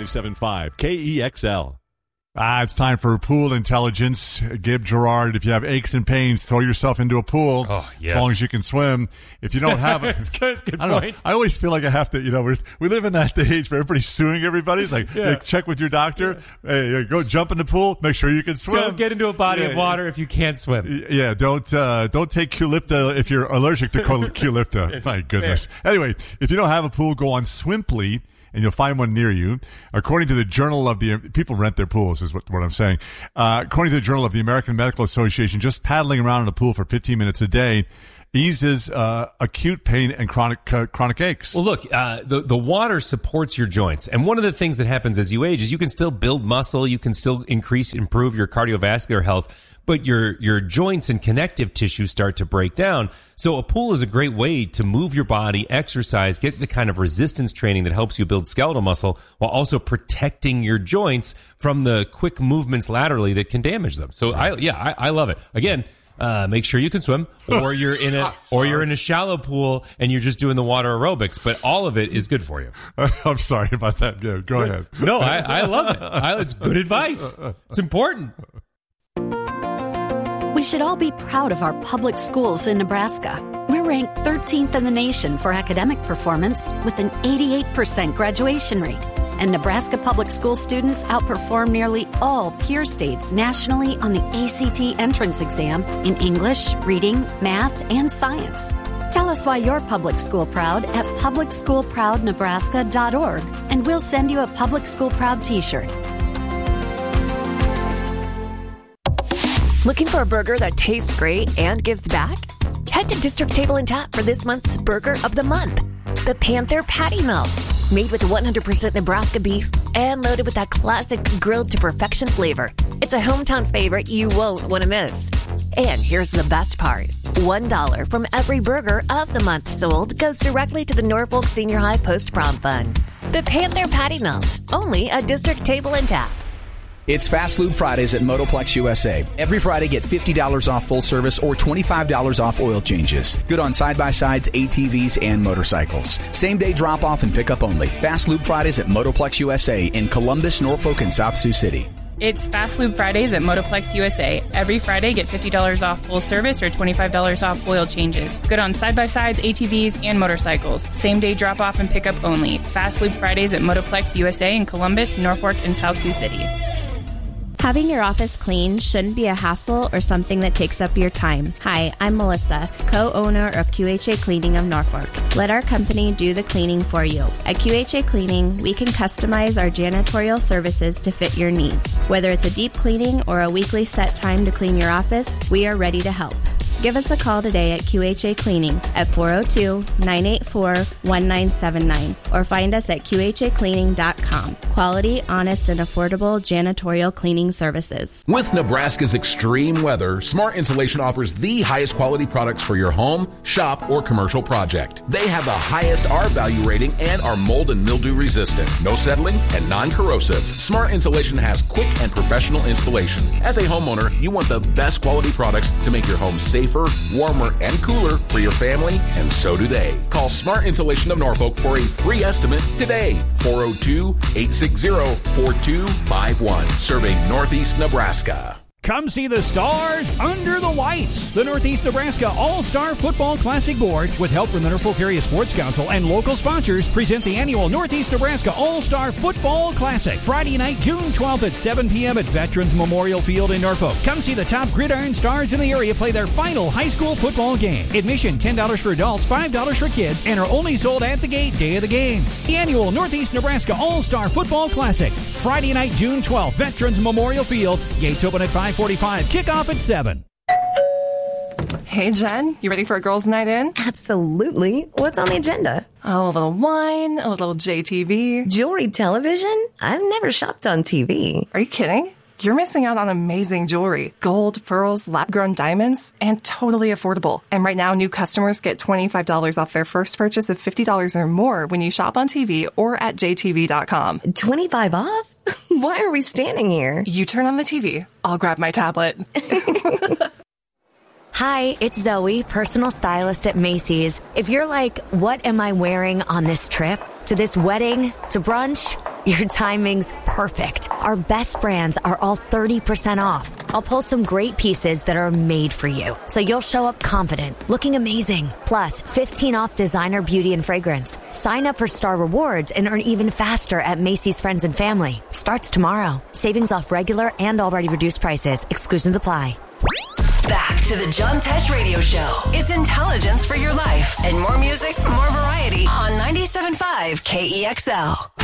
93.75 KEXL. It's time for Pool Intelligence. Gib Gerard, if you have aches and pains, throw yourself into a pool. Oh, yes. As long as you can swim. If you don't have it. It's good I don't point. know. I always feel like I have to, we live in that age where everybody's suing everybody. It's like, hey, check with your doctor. Hey, go jump in the pool. Make sure you can swim. Don't get into a body of water if you can't swim. Yeah, don't take Qulipta if you're allergic to Qulipta. My goodness. Anyway, if you don't have a pool, go on Swimply, and you'll find one near you. According to the Journal of the... People rent their pools, is what I'm saying. According to the Journal of the American Medical Association, just paddling around in a pool for 15 minutes a day eases acute pain and chronic aches. Well, look, the water supports your joints. And one of the things that happens as you age is you can still build muscle. You can still improve your cardiovascular health. But your joints and connective tissue start to break down. So a pool is a great way to move your body, exercise, get the kind of resistance training that helps you build skeletal muscle while also protecting your joints from the quick movements laterally that can damage them. So I love it. Again, make sure you can swim, or you're in a shallow pool and you're just doing the water aerobics. But all of it is good for you. I'm sorry about that. Yeah, go ahead. No, I love it. It's good advice. It's important. We should all be proud of our public schools in Nebraska. We're ranked 13th in the nation for academic performance with an 88% graduation rate. And Nebraska public school students outperform nearly all peer states nationally on the ACT entrance exam in English, reading, math, and science. Tell us why you're public school proud at publicschoolproudnebraska.org, and we'll send you a Public School Proud t-shirt. Looking for a burger that tastes great and gives back? Head to District Table and Tap for this month's Burger of the Month, the Panther Patty Melt. Made with 100% Nebraska beef and loaded with that classic grilled to perfection flavor. It's a hometown favorite you won't want to miss. And here's the best part. $1 from every burger of the month sold goes directly to the Norfolk Senior High Post-Prom Fund. The Panther Patty Melt, only at District Table and Tap. It's Fast Lube Fridays at Motoplex USA. Every Friday, get $50 off full service or $25 off oil changes. Good on side-by-sides, ATVs, and motorcycles. Same-day drop-off and pickup only. Fast Lube Fridays at Motoplex USA in Columbus, Norfolk, and South Sioux City. It's Fast Lube Fridays at Motoplex USA. Every Friday, get $50 off full service or $25 off oil changes. Good on side-by-sides, ATVs, and motorcycles. Same-day drop-off and pickup only. Fast Lube Fridays at Motoplex USA in Columbus, Norfolk, and South Sioux City. Having your office clean shouldn't be a hassle or something that takes up your time. Hi, I'm Melissa, co-owner of QHA Cleaning of Norfolk. Let our company do the cleaning for you. At QHA Cleaning, we can customize our janitorial services to fit your needs. Whether it's a deep cleaning or a weekly set time to clean your office, we are ready to help. Give us a call today at QHA Cleaning at 402-984-1979 or find us at QHAcleaning.com. Quality, honest, and affordable janitorial cleaning services. With Nebraska's extreme weather, Smart Insulation offers the highest quality products for your home, shop, or commercial project. They have the highest R-value rating and are mold and mildew resistant, no settling, and non-corrosive. Smart Insulation has quick and professional installation. As a homeowner, you want the best quality products to make your home safer, warmer, and cooler for your family, and so do they. Call Smart Insulation of Norfolk for a free estimate today. 402-860-4251. Serving Northeast Nebraska. Come see the stars under the lights. The Northeast Nebraska All-Star Football Classic Board, with help from the Norfolk Area Sports Council and local sponsors, present the annual Northeast Nebraska All-Star Football Classic. Friday night, June 12th at 7 p.m. at Veterans Memorial Field in Norfolk. Come see the top gridiron stars in the area play their final high school football game. Admission $10 for adults, $5 for kids, and are only sold at the gate day of the game. The annual Northeast Nebraska All-Star Football Classic. Friday night, June 12th, Veterans Memorial Field. Gates open at 5:45. Kickoff at 7. Hey, Jen, you ready for a girls' night in? Absolutely. What's on the agenda? Oh, a little wine, a little JTV. Jewelry television? I've never shopped on TV. Are you kidding? You're missing out on amazing jewelry. Gold, pearls, lab-grown diamonds, and totally affordable. And right now, new customers get $25 off their first purchase of $50 or more when you shop on TV or at jtv.com. 25 off? Why are we standing here? You turn on the TV. I'll grab my tablet. Hi, it's Zoe, personal stylist at Macy's. If you're like, what am I wearing on this trip? To this wedding? To brunch? Your timing's perfect. Our best brands are all 30% off. I'll pull some great pieces that are made for you, so you'll show up confident, looking amazing. Plus, 15 off designer beauty and fragrance. Sign up for Star Rewards and earn even faster at Macy's Friends and Family. Starts tomorrow. Savings off regular and already reduced prices. Exclusions apply. Back to the John Tesh Radio Show. It's intelligence for your life. And more music, more variety on 97.5 KEXL.